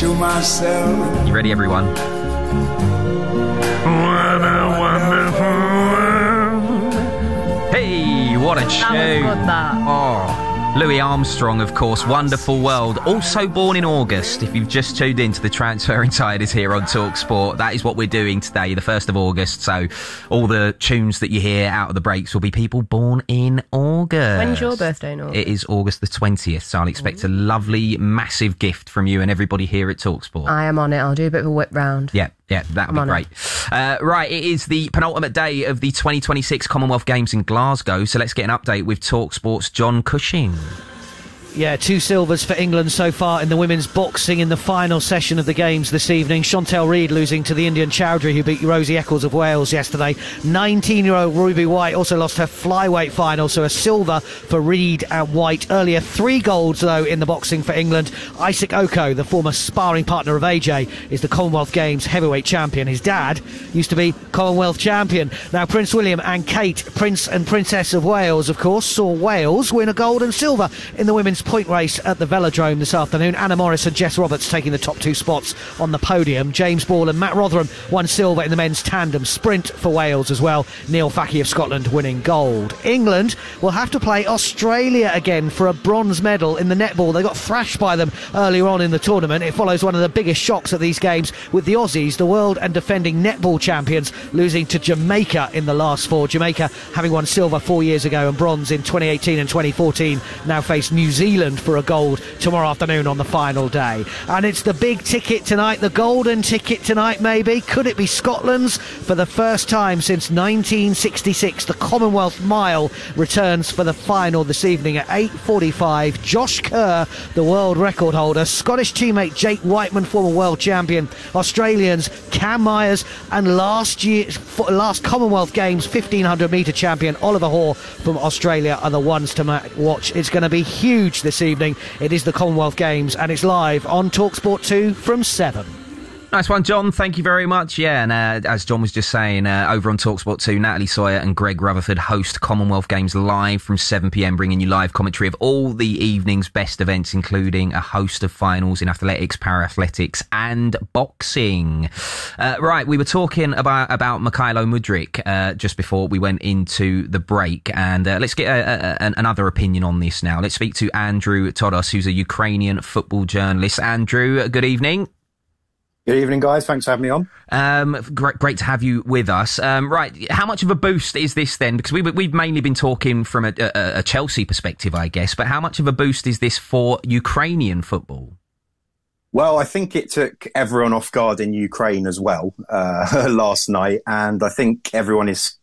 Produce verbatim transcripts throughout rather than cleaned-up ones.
to myself. You ready, everyone? What a wonderful world. Hey, what a tune. That was good, that. Oh. Louis Armstrong, of course, Wonderful World, also born in August. If you've just tuned in to the Transfer Insiders here on TalkSport, that is what we're doing today, the first of August. So all the tunes that you hear out of the breaks will be people born in August. When's your birthday in August? It is August the twentieth, so I'll expect a lovely, massive gift from you and everybody here at TalkSport. I am on it. I'll do a bit of a whip round. Yeah. Yeah, that would be great. Uh, right, it is the penultimate day of the twenty twenty-six Commonwealth Games in Glasgow, so let's get an update with TalkSport's John Cushing. Yeah, two silvers for England so far in the women's boxing in the final session of the Games this evening. Chantel Reid losing to the Indian Chowdhury, who beat Rosie Eccles of Wales yesterday. nineteen-year-old Ruby White also lost her flyweight final, so a silver for Reid and White. Earlier, three golds, though, in the boxing for England. Isaac Oko, the former sparring partner of A J, is the Commonwealth Games heavyweight champion. His dad used to be Commonwealth champion. Now, Prince William and Kate, Prince and Princess of Wales, of course, saw Wales win a gold and silver in the women's point race at the Velodrome this afternoon. Anna Morris and Jess Roberts taking the top two spots on the podium. James Ball and Matt Rotherham won silver in the men's tandem sprint for Wales as well. Neil Facky of Scotland winning gold. England will have to play Australia again for a bronze medal in the netball. They got thrashed by them earlier on in the tournament. It follows one of the biggest shocks at these games, with the Aussies, the world and defending netball champions, losing to Jamaica in the last four. Jamaica, having won silver four years ago and bronze in twenty eighteen and twenty fourteen, now face New Zealand for a gold tomorrow afternoon on the final day. And it's the big ticket tonight, the golden ticket tonight maybe. Could it be Scotland's? For the first time since nineteen sixty-six, the Commonwealth Mile returns for the final this evening at eight forty-five. Josh Kerr, the world record holder, Scottish teammate Jake Whiteman, former world champion, Australians Cam Myers, and last year, last Commonwealth Games fifteen hundred metre champion Oliver Hoare from Australia are the ones to watch. It's going to be huge this evening. It is the Commonwealth Games and it's live on TalkSport two from seven. Nice one, John. Thank you very much. Yeah, and uh, as John was just saying, uh, over on TalkSport two, Natalie Sawyer and Greg Rutherford host Commonwealth Games live from seven p.m, bringing you live commentary of all the evening's best events, including a host of finals in athletics, para-athletics and boxing. Uh, right, we were talking about, about Mykhailo Mudryk uh, just before we went into the break, and uh, let's get a, a, another opinion on this now. Let's speak to Andrew Todos, who's a Ukrainian football journalist. Andrew, good evening. Good evening, guys. Thanks for having me on. Um, great, great to have you with us. Um, right, how much of a boost is this then? Because we, we've mainly been talking from a, a, a Chelsea perspective, I guess, but how much of a boost is this for Ukrainian football? Well, I think it took everyone off guard in Ukraine as well uh, last night, and I think everyone is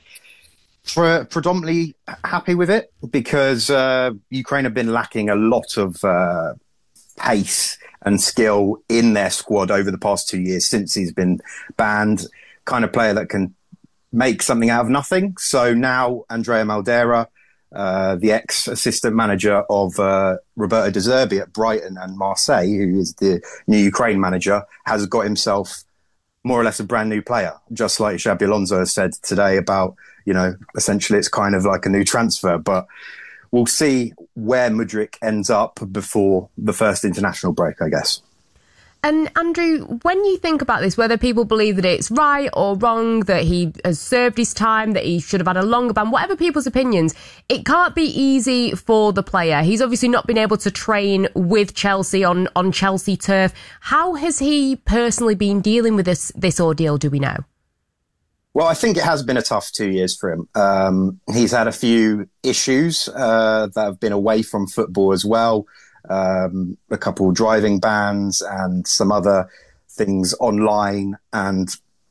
pre- predominantly happy with it because uh, Ukraine have been lacking a lot of uh, pace and skill in their squad over the past two years since he's been banned. Kind of player that can make something out of nothing. So now Andrea Maldera, uh, the ex-assistant manager of uh, Roberto De Zerbi at Brighton and Marseille, who is the new Ukraine manager, has got himself more or less a brand new player. Just like Xabi Alonso has said today about, you know, essentially it's kind of like a new transfer. But we'll see where Mudryk ends up before the first international break, I guess. And Andrew, when you think about this, whether people believe that it's right or wrong, that he has served his time, that he should have had a longer ban, whatever people's opinions, it can't be easy for the player. He's obviously not been able to train with Chelsea on, on Chelsea turf. How has he personally been dealing with this, this ordeal, do we know? Well, I think it has been a tough two years for him. Um, he's had a few issues uh, that have been away from football as well. Um, a couple of driving bans and some other things online and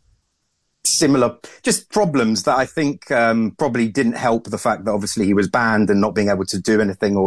similar just problems that I think um, probably didn't help the fact that obviously he was banned and not being able to do anything or